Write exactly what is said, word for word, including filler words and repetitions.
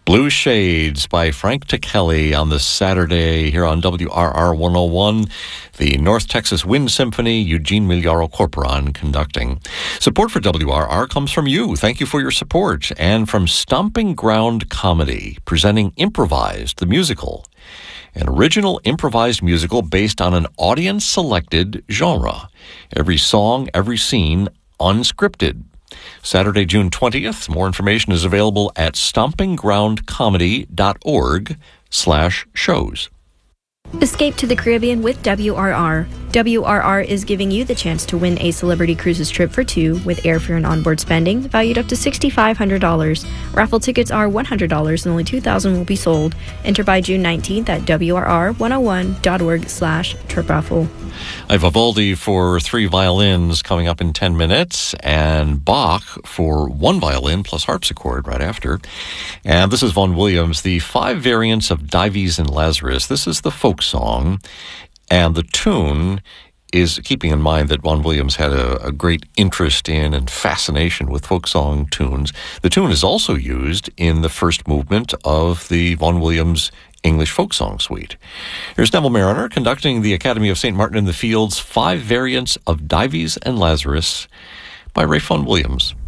Blue Shades by Frank Ticheli on this Saturday here on W R R one oh one. The North Texas Wind Symphony, Eugene Migliaro Corporon conducting. Support for W R R comes from you. Thank you for your support. And from Stomping Ground Comedy, presenting Improvised, the musical. An original improvised musical based on an audience-selected genre. Every song, every scene, unscripted. Saturday, June twentieth. More information is available at stomping ground comedy dot org slash shows. Escape to the Caribbean with W R R. W R R is giving you the chance to win a Celebrity Cruises trip for two with airfare and onboard spending valued up to six thousand five hundred dollars. Raffle tickets are one hundred dollars and only two thousand will be sold. Enter by June nineteenth at W R R one oh one dot org slash trip raffle. I have Vivaldi for three violins coming up in ten minutes, and Bach for one violin plus harpsichord right after. And this is Vaughan Williams, the five variants of Dives and Lazarus. This is the folk song, and the tune is keeping in mind that Vaughan Williams had a, a great interest in and fascination with folk song tunes. The tune is also used in the first movement of the Vaughan Williams English Folk Song Suite. Here's Neville Mariner conducting the Academy of Saint Martin in the Fields' Five Variants of Dives and Lazarus by Ralph Vaughan Williams.